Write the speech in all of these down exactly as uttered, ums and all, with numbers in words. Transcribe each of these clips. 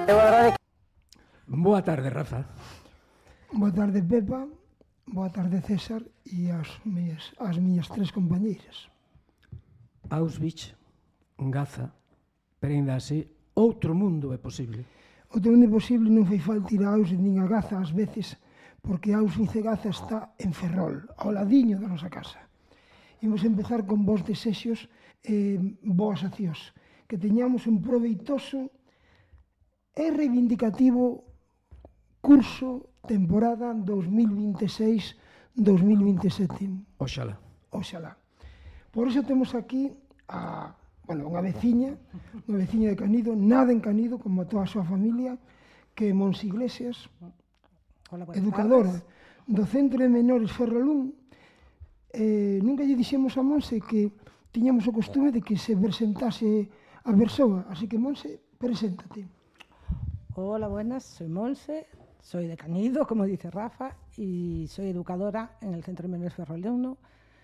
Boa tarde, Rafa. Boa tarde, Pepa. Boa tarde, César, e as miñas, as miñas tres compañeiras. Auschwitz, Gaza, pero ainda así, outro mundo é posible. Outro mundo é posible, non fai falta ir a Auschwitz nin a Gaza ás veces, porque Auschwitz e Gaza está en Ferrol, ao ladiño da nosa casa. Imos empezar con vos desexos e eh, boas accións. Que teñamos un proveitoso e reivindicativo curso temporada dos mil vinte e seis dos mil vinte e sete. Oxalá. Oxalá. Por iso temos aquí a, bueno, unha veciña, unha veciña de Canido, nada en Canido, como toda a súa familia, que é Monse Iglesias, Hola, educadora tardes. do Centro de Menores Ferrolún. Eh, nunca lle dixemos a Monse que tiñamos o costume de que se presentase a persoa, así que Monse, preséntate. Hola, buenas, soy Monse, soy de Canido, como dice Rafa, y soy educadora en el Centro de Menores Ferrolún.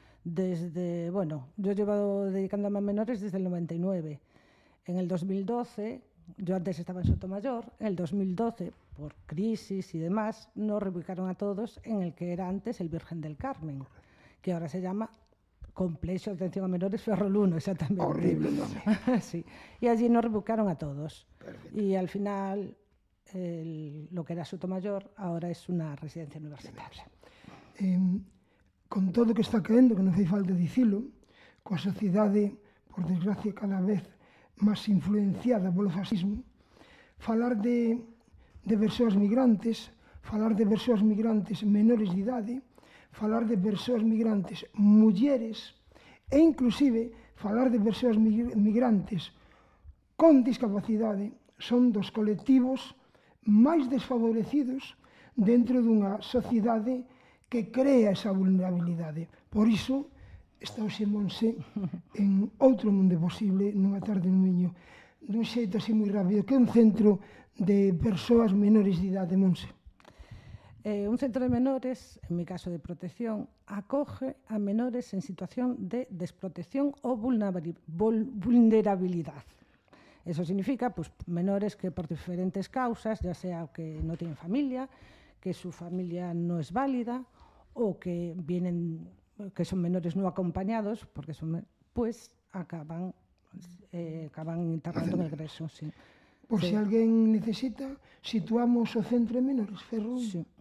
Desde, bueno, yo he llevado dedicándome a menores desde el noventa y nueve. En el dos mil doce, yo antes estaba en Sotomayor, en el dos mil doce, por crisis y demás, nos reubicaron a todos en el que era antes el Virgen del Carmen, que ahora se llama Complejo de Atención a Menores Ferrolún, exactamente. Horrible nombre. Sí, y allí nos reubicaron a todos. Perfecto. Y al final, el, lo que era Sotomayor ahora es una residencia universitaria. Eh, con todo o que está caendo, que non fai falta dicilo, coa sociedade, por desgracia, cada vez máis influenciada polo fascismo, falar de, de persoas migrantes, falar de persoas migrantes menores de idade, falar de persoas migrantes mulleres e inclusive falar de persoas migrantes con discapacidade son dos colectivos máis desfavorecidos dentro dunha sociedade que crea esa vulnerabilidade. Por iso, está hoxe Monse en outro mundo posible, nunha tarde no Miño, dun xeito así moi rápido, que é un centro de persoas menores de idade, Monse. Eh, un centro de menores, en mi caso de protección, acoge a menores en situación de desprotección o vulnerabilidad. Eso significa, pues, menores que por diferentes causas, ya sea que no tienen familia, que su familia no es válida, o que vienen, que son menores no acompañados, porque son, pues acaban, eh, acaban internando en el Greso, sí. Por Sí. si alguén necesita, situamos o centro de menores, Ferrol. Sí.